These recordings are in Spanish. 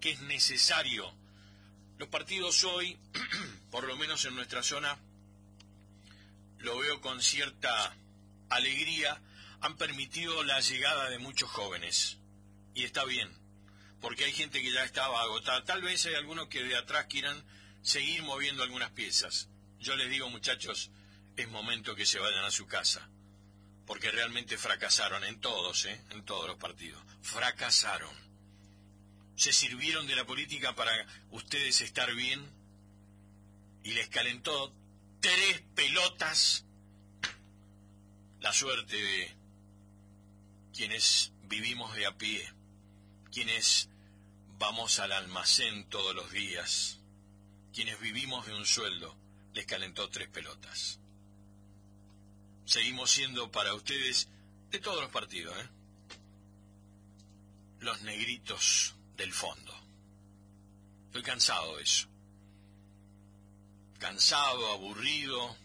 que es necesario. Los partidos hoy, por lo menos en nuestra zona, lo veo con cierta alegría, han permitido la llegada de muchos jóvenes. Y está bien, porque hay gente que ya estaba agotada. Tal vez hay algunos que de atrás quieran seguir moviendo algunas piezas. Yo les digo, muchachos, es momento que se vayan a su casa, porque realmente fracasaron en todos los partidos. Fracasaron. Se sirvieron de la política para ustedes estar bien y les calentó 3 pelotas la suerte de quienes vivimos de a pie, quienes vamos al almacén todos los días, quienes vivimos de un sueldo, les calentó 3 pelotas. Seguimos siendo para ustedes, de todos los partidos, los negritos del fondo. Estoy cansado de eso. Cansado, aburrido.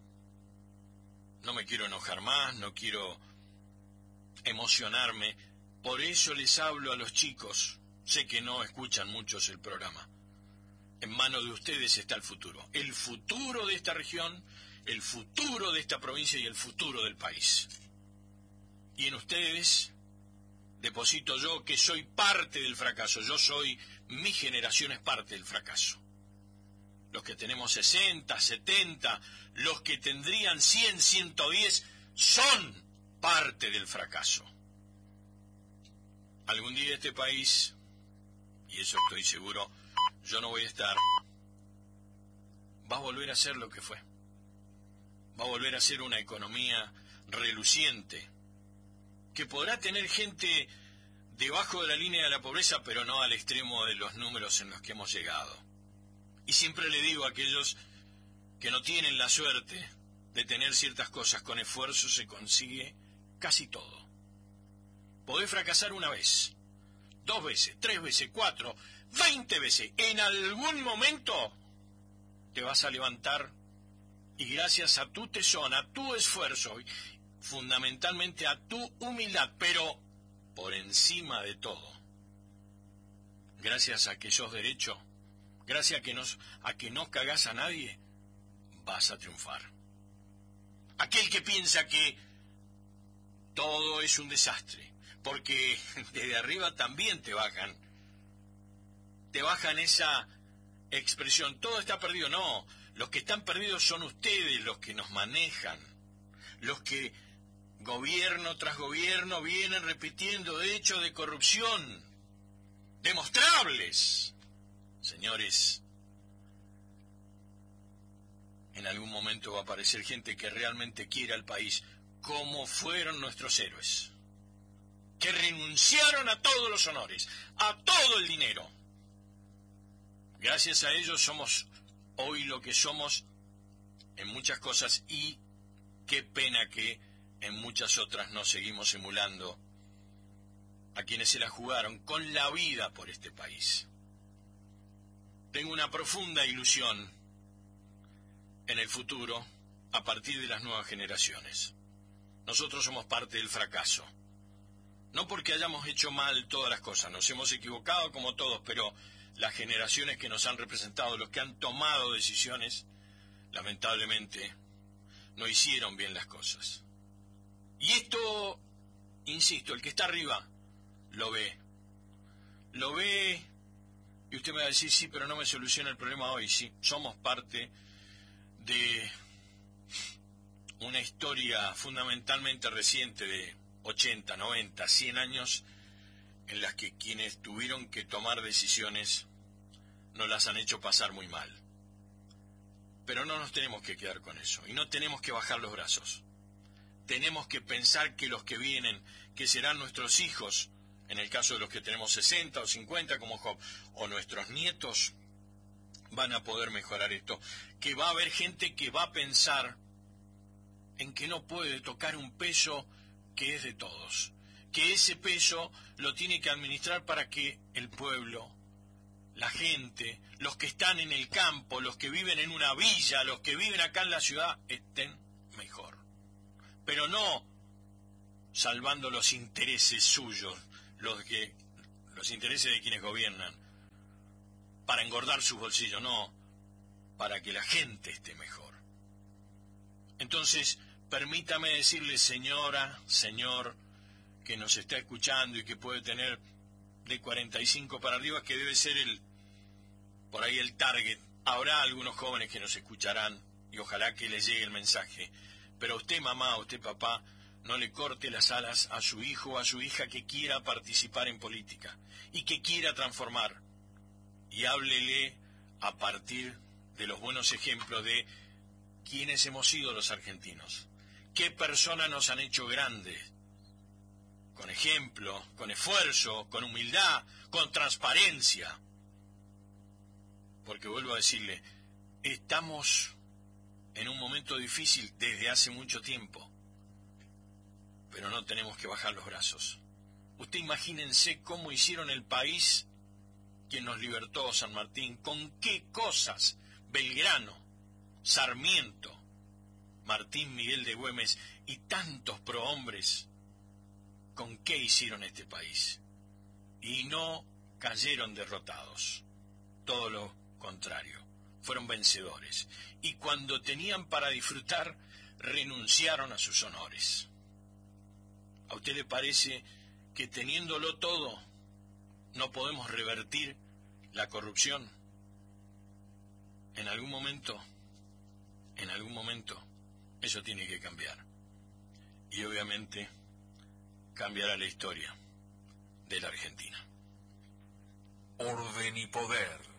No me quiero enojar más, no quiero emocionarme. Por eso les hablo a los chicos. Sé que no escuchan muchos el programa. En manos de ustedes está el futuro. El futuro de esta región, el futuro de esta provincia y el futuro del país. Y en ustedes deposito yo, que soy parte del fracaso. Mi generación es parte del fracaso. Los que tenemos 60, 70, los que tendrían 100, 110, son parte del fracaso. Algún día este país, y eso estoy seguro, yo no voy a estar, va a volver a ser lo que fue. Va a volver a ser una economía reluciente, que podrá tener gente debajo de la línea de la pobreza, pero no al extremo de los números en los que hemos llegado. Y siempre le digo a aquellos que no tienen la suerte de tener ciertas cosas, con esfuerzo se consigue casi todo. Podés fracasar una vez, 2 veces, 3 veces, 4, 20 veces. En algún momento te vas a levantar y gracias a tu tesón, a tu esfuerzo, fundamentalmente a tu humildad, pero por encima de todo, gracias a que sos derecho, gracias a que no cagás a nadie, vas a triunfar. Aquel que piensa que todo es un desastre, porque desde arriba también te bajan esa expresión, todo está perdido. No, los que están perdidos son ustedes, los que nos manejan, los que gobierno tras gobierno vienen repitiendo hechos de corrupción demostrables. Señores, en algún momento va a aparecer gente que realmente quiere al país, como fueron nuestros héroes, que renunciaron a todos los honores, a todo el dinero. Gracias a ellos somos hoy lo que somos en muchas cosas, y qué pena que en muchas otras nos seguimos emulando a quienes se la jugaron con la vida por este país. Tengo una profunda ilusión en el futuro a partir de las nuevas generaciones. Nosotros somos parte del fracaso. No porque hayamos hecho mal todas las cosas, nos hemos equivocado como todos, pero las generaciones que nos han representado, los que han tomado decisiones, lamentablemente, no hicieron bien las cosas. Y esto, insisto, el que está arriba lo ve. Lo ve y usted me va a decir, sí, pero no me soluciona el problema hoy. Sí, somos parte de una historia fundamentalmente reciente de 80, 90, 100 años en las que quienes tuvieron que tomar decisiones nos las han hecho pasar muy mal. Pero no nos tenemos que quedar con eso y no tenemos que bajar los brazos. Tenemos que pensar que los que vienen, que serán nuestros hijos, en el caso de los que tenemos 60 o 50 como Job, o nuestros nietos, van a poder mejorar esto. Que va a haber gente que va a pensar en que no puede tocar un peso que es de todos, que ese peso lo tiene que administrar para que el pueblo, la gente, los que están en el campo, los que viven en una villa, los que viven acá en la ciudad, estén mejor. Pero no salvando los intereses suyos, los intereses de quienes gobiernan, para engordar sus bolsillos, no, para que la gente esté mejor. Entonces, permítame decirle, señora, señor, que nos está escuchando y que puede tener de 45 para arriba, que debe ser por ahí el target. Habrá algunos jóvenes que nos escucharán y ojalá que les llegue el mensaje. Pero a usted, mamá, a usted, papá, no le corte las alas a su hijo o a su hija que quiera participar en política y que quiera transformar. Y háblele a partir de los buenos ejemplos de quiénes hemos sido los argentinos. ¿Qué personas nos han hecho grandes? Con ejemplo, con esfuerzo, con humildad, con transparencia. Porque vuelvo a decirle, estamos en un momento difícil desde hace mucho tiempo, pero no tenemos que bajar los brazos. Usted imagínense cómo hicieron el país quien nos libertó, San Martín, con qué cosas, Belgrano, Sarmiento, Martín Miguel de Güemes y tantos prohombres, con qué hicieron este país. Y no cayeron derrotados, todo lo contrario, fueron vencedores. Y cuando tenían para disfrutar, renunciaron a sus honores. ¿A usted le parece que teniéndolo todo, no podemos revertir la corrupción? En algún momento, eso tiene que cambiar. Y obviamente, cambiará la historia de la Argentina. Orden y poder.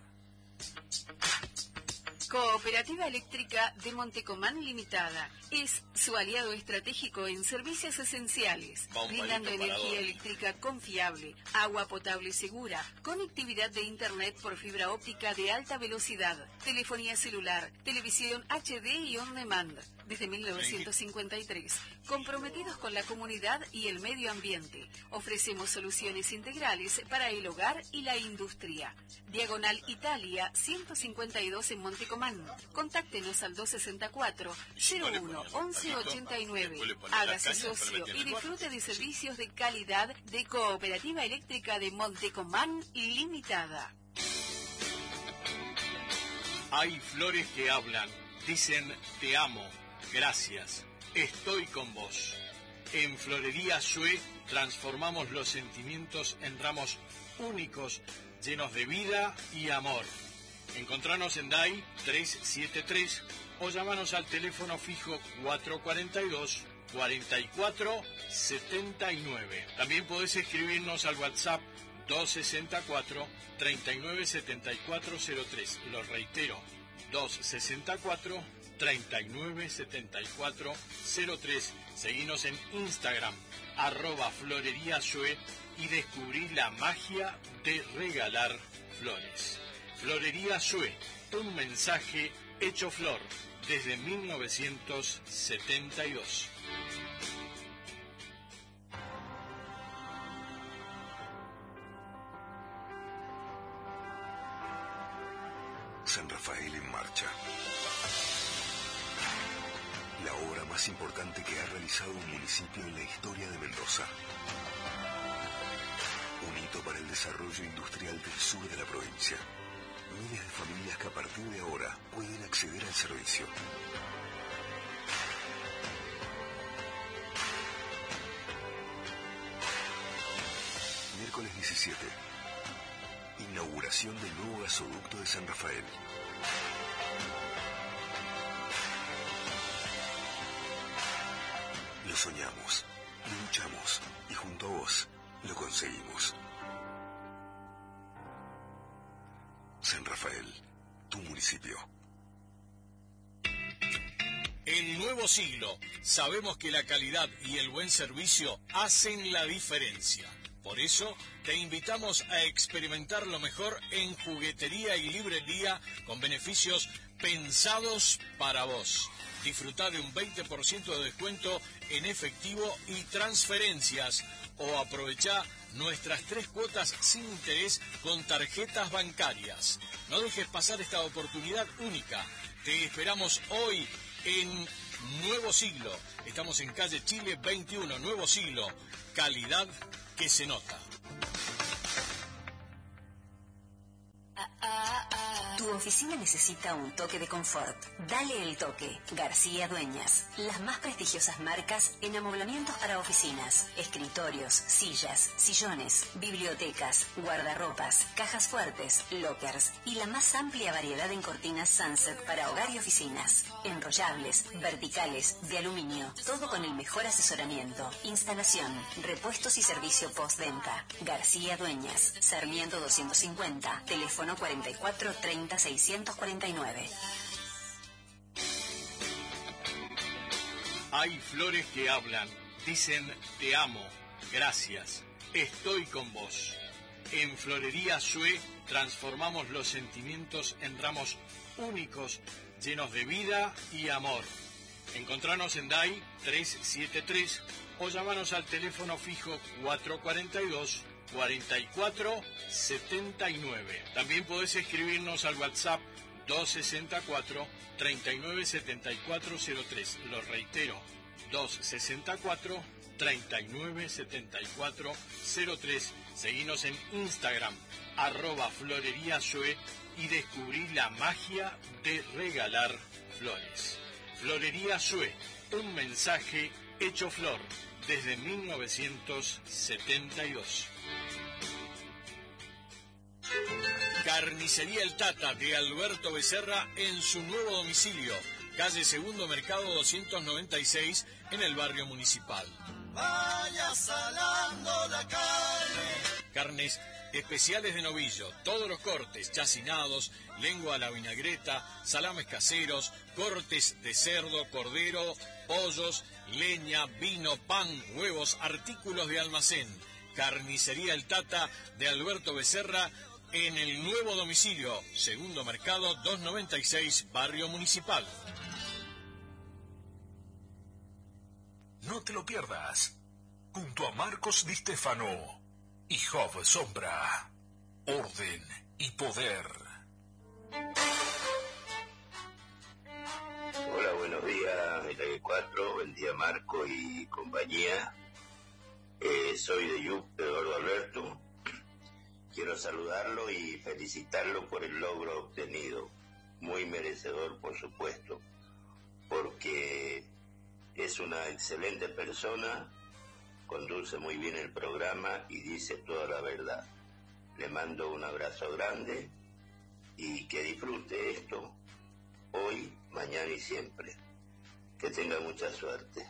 Cooperativa Eléctrica de Montecomán Limitada es su aliado estratégico en servicios esenciales, brindando energía eléctrica confiable, agua potable segura, conectividad de internet por fibra óptica de alta velocidad, telefonía celular, televisión HD y on demand. Desde 1953, comprometidos con la comunidad y el medio ambiente, ofrecemos soluciones integrales para el hogar y la industria. Diagonal Italia 152 en Montecomán. Contáctenos al 264-01-1189. Hágase socio y disfrute de servicios de calidad de Cooperativa Eléctrica de Montecomán Limitada. Hay flores que hablan, dicen te amo, gracias, estoy con vos. En Florería Sue transformamos los sentimientos en ramos únicos, llenos de vida y amor. Encontranos en DAI 373 o llamanos al teléfono fijo 442-4479. También podés escribirnos al WhatsApp 264-397403. Lo reitero, 264-397403. Seguinos en Instagram, @floreríasue y descubrí la magia de regalar flores. Florería Sue, un mensaje hecho flor desde 1972. San Rafael en marcha. La obra más importante que ha realizado un municipio en la historia de Mendoza. Un hito para el desarrollo industrial del sur de la provincia. Miles de familias que a partir de ahora pueden acceder al servicio. Miércoles 17. Inauguración del nuevo gasoducto de San Rafael. Lo soñamos, lo luchamos y junto a vos lo conseguimos. San Rafael, tu municipio. En Nuevo Siglo sabemos que la calidad y el buen servicio hacen la diferencia. Por eso te invitamos a experimentar lo mejor en juguetería y librería con beneficios pensados para vos. Disfrutá de un 20% de descuento en efectivo y transferencias o aprovechá nuestras 3 cuotas sin interés con tarjetas bancarias. No dejes pasar esta oportunidad única. Te esperamos hoy en Nuevo Siglo. Estamos en calle Chile 21, Nuevo Siglo. Calidad que se nota. oficina necesita un toque de confort, dale el toque. García Dueñas. Las más prestigiosas marcas en amoblamientos para oficinas, escritorios, sillas, sillones, bibliotecas, guardarropas, cajas fuertes, lockers y la más amplia variedad en cortinas Sunset para hogar y oficinas. Enrollables, verticales, de aluminio, todo con el mejor asesoramiento, instalación, repuestos y servicio postventa. García Dueñas, Sarmiento 250, teléfono 44 30 649. Hay flores que hablan, dicen te amo, gracias, estoy con vos. En Florería Sue transformamos los sentimientos en ramos únicos, llenos de vida y amor. Encontranos en DAI 373 o llamanos al teléfono fijo 442-4479. También podés escribirnos al WhatsApp 264-397403. Lo reitero, 264-397403. Seguinos en Instagram, @floreríasue y descubrí la magia de regalar flores. Florería Sue, un mensaje hecho flor desde 1972. Carnicería El Tata de Alberto Becerra en su nuevo domicilio, calle Segundo Mercado 296 en el barrio Municipal. Vaya salando la carne. Carnes especiales de novillo, todos los cortes, chacinados, lengua a la vinagreta, salames caseros, cortes de cerdo, cordero, pollos, leña, vino, pan, huevos, artículos de almacén. Carnicería El Tata de Alberto Becerra en el nuevo domicilio, Segundo Mercado 296, barrio Municipal. No te lo pierdas. Junto a Marcos Di Stefano y Job Sombra. Orden y poder. Hola, buenos días, Itaque 4, buen día Marco y compañía. Soy de Yuc, Eduardo Alberto. Quiero saludarlo y felicitarlo por el logro obtenido. Muy merecedor, por supuesto, porque es una excelente persona, conduce muy bien el programa y dice toda la verdad. Le mando un abrazo grande y que disfrute esto hoy, mañana y siempre. Que tenga mucha suerte.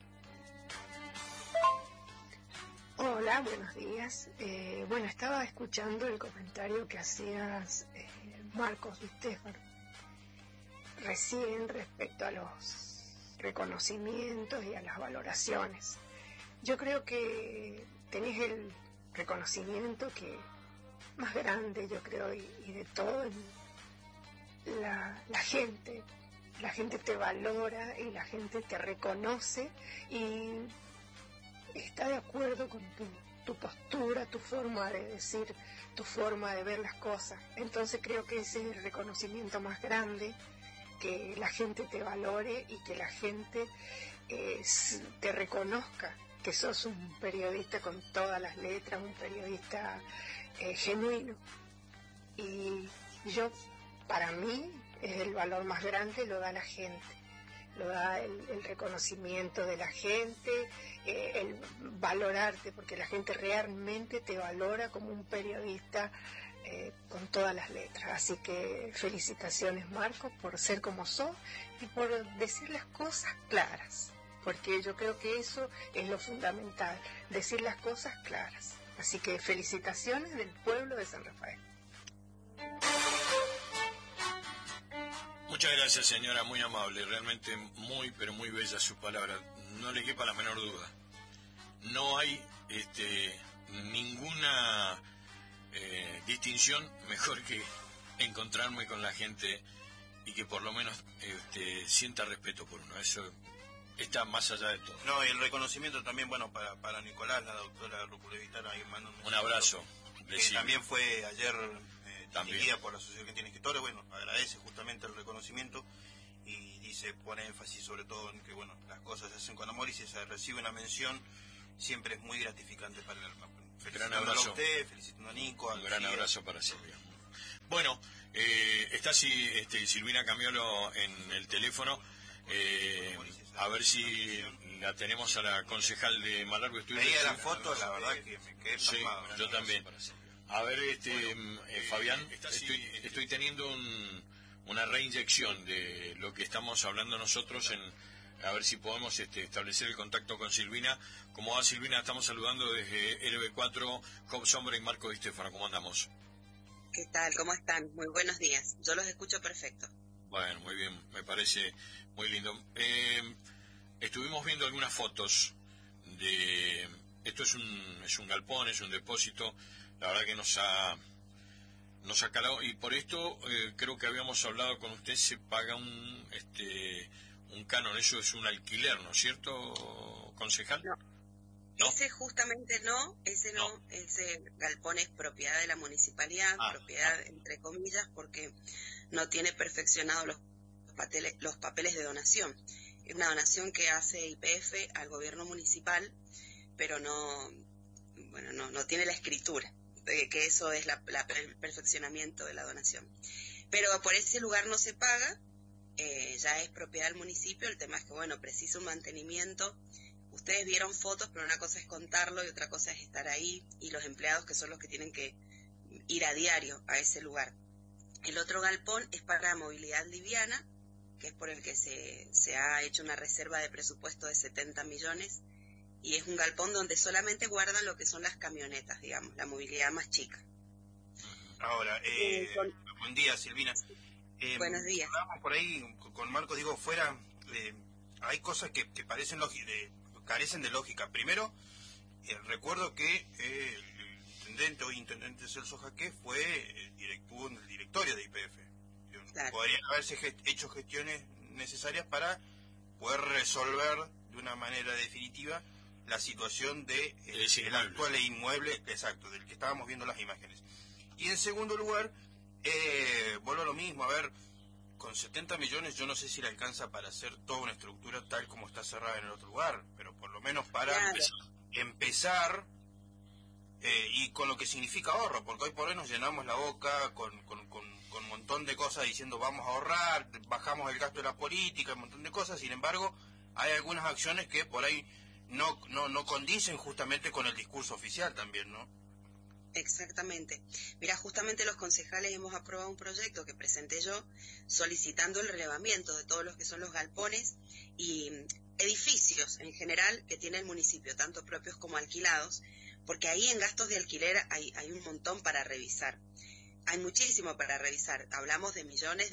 Hola, buenos días. Bueno, estaba escuchando el comentario que hacías, Marcos Di Stefano, recién respecto a los reconocimientos y a las valoraciones. Yo creo que tenés el reconocimiento que más grande, yo creo, y de todo, la gente te valora y la gente te reconoce y está de acuerdo con tu postura, tu forma de decir, tu forma de ver las cosas. Entonces creo que ese es el reconocimiento más grande, que la gente te valore y que la gente te reconozca que sos un periodista con todas las letras, un periodista genuino. Y yo, para mí, es el valor más grande, lo da la gente. Lo da el reconocimiento de la gente, el valorarte, porque la gente realmente te valora como un periodista con todas las letras. Así que felicitaciones, Marcos, por ser como sos y por decir las cosas claras, porque yo creo que eso es lo fundamental, decir las cosas claras. Así que felicitaciones del pueblo de San Rafael. Muchas gracias, señora, muy amable, realmente muy, pero muy bella su palabra, no le quepa la menor duda. No hay ninguna distinción mejor que encontrarme con la gente y que por lo menos sienta respeto por uno, eso está más allá de todo. No, y el reconocimiento también, bueno, para Nicolás, la doctora Rúcula Vitara, ahí mando un abrazo. Que también fue ayer también por la Asociación Argentina de Escritores, bueno, agradece justamente el reconocimiento y dice, pone énfasis sobre todo en que, bueno, las cosas se hacen con amor y si se recibe una mención, siempre es muy gratificante para el alma. Gran abrazo. A usted, felicitando a Nico. Un gran abrazo para Silvia. Bueno, está Silvina Camiolo en el teléfono. A ver si la tenemos a la concejal de Malargüe. Veía la foto, la verdad que me quedé pasmado. Sí, yo también. A ver, Fabián, estoy teniendo una reinyección de lo que estamos hablando nosotros a ver si podemos establecer el contacto con Silvina. ¿Cómo va, Silvina? Estamos saludando desde LB4, Job Sombra y Marco Di Stefano. ¿Cómo andamos? ¿Qué tal? ¿Cómo están? Muy buenos días. Yo los escucho perfecto. Bueno, muy bien. Me parece muy lindo. Estuvimos viendo algunas fotos de... Esto es un galpón, es un depósito. La verdad que nos ha calado. Y por esto creo que habíamos hablado con usted, se paga un canon. Eso es un alquiler, ¿no es cierto, concejal? No. Ese justamente no, ese galpón es propiedad de la municipalidad, propiedad entre comillas, porque no tiene perfeccionado los papeles de donación. Es una donación que hace YPF al gobierno municipal, pero no tiene la escritura, que eso es el perfeccionamiento de la donación. Pero por ese lugar no se paga, ya es propiedad del municipio. El tema es que, precisa un mantenimiento. Ustedes vieron fotos, pero una cosa es contarlo y otra cosa es estar ahí, y los empleados que son los que tienen que ir a diario a ese lugar. El otro galpón es para movilidad liviana, que es por el que se ha hecho una reserva de presupuesto de 70 millones, y es un galpón donde solamente guardan lo que son las camionetas, digamos, la movilidad más chica. Ahora, buen día, Silvina. Buenos días. Hablamos por ahí con Marcos, fuera, hay cosas que parecen carecen de lógica. Primero, recuerdo que el intendente, hoy intendente Celso Jaque, estuvo en el directorio de YPF. Claro. Podrían haberse hecho gestiones necesarias para poder resolver de una manera definitiva la situación de el actual inmueble, exacto, del que estábamos viendo las imágenes. Y en segundo lugar, vuelvo a lo mismo, con 70 millones yo no sé si le alcanza para hacer toda una estructura tal como está cerrada en el otro lugar, pero por lo menos para empezar y con lo que significa ahorro, porque hoy por hoy nos llenamos la boca con un montón de cosas diciendo vamos a ahorrar, bajamos el gasto de la política, un montón de cosas. Sin embargo, hay algunas acciones que por ahí no condicen justamente con el discurso oficial también, ¿no? Exactamente. Mira, justamente los concejales hemos aprobado un proyecto que presenté yo solicitando el relevamiento de todos los que son los galpones y edificios en general que tiene el municipio, tanto propios como alquilados, porque ahí en gastos de alquiler hay un montón para revisar. Hay muchísimo para revisar. Hablamos de millones,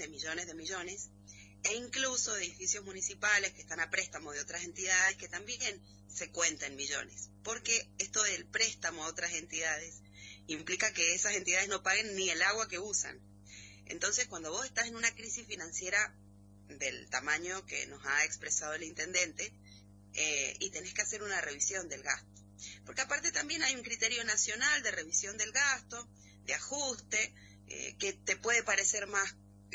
e incluso de edificios municipales que están a préstamo de otras entidades que también se cuenta en millones, porque esto del préstamo a otras entidades implica que esas entidades no paguen ni el agua que usan. Entonces, cuando vos estás en una crisis financiera del tamaño que nos ha expresado el intendente, y tenés que hacer una revisión del gasto, porque aparte también hay un criterio nacional de revisión del gasto, de ajuste, que te puede parecer más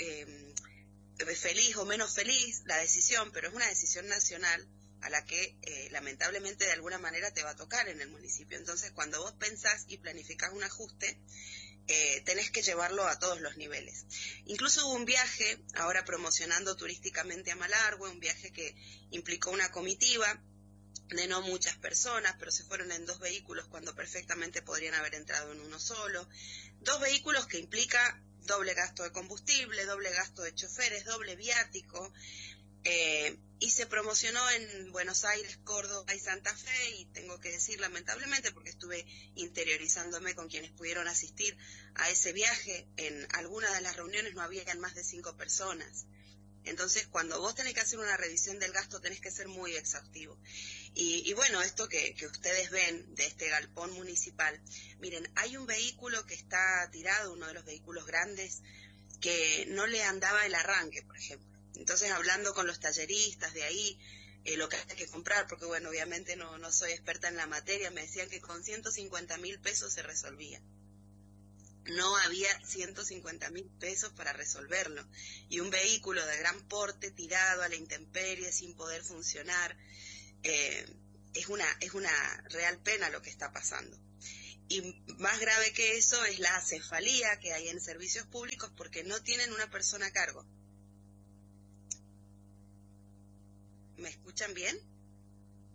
feliz o menos feliz la decisión, pero es una decisión nacional a la que lamentablemente de alguna manera te va a tocar en el municipio. Entonces, cuando vos pensás y planificás un ajuste, tenés que llevarlo a todos los niveles. Incluso hubo un viaje, ahora promocionando turísticamente a Malargüe, un viaje que implicó una comitiva de no muchas personas, pero se fueron en 2 vehículos cuando perfectamente podrían haber entrado en uno solo. 2 vehículos que implica doble gasto de combustible, doble gasto de choferes, doble viático, y se promocionó en Buenos Aires, Córdoba y Santa Fe, y tengo que decir lamentablemente, porque estuve interiorizándome con quienes pudieron asistir a ese viaje, en algunas de las reuniones no habían más de 5 personas. Entonces, cuando vos tenés que hacer una revisión del gasto, tenés que ser muy exhaustivo. Y bueno, esto que ustedes ven de este galpón municipal, miren, hay un vehículo que está tirado, uno de los vehículos grandes, que no le andaba el arranque, por ejemplo. Entonces, hablando con los talleristas de ahí, lo que hay que comprar, porque bueno, obviamente no soy experta en la materia, me decían que con 150.000 pesos se resolvía. No había 150.000 pesos para resolverlo. Y un vehículo de gran porte tirado a la intemperie sin poder funcionar, es una real pena lo que está pasando. Y más grave que eso es la acefalía que hay en servicios públicos porque no tienen una persona a cargo. ¿Me escuchan bien?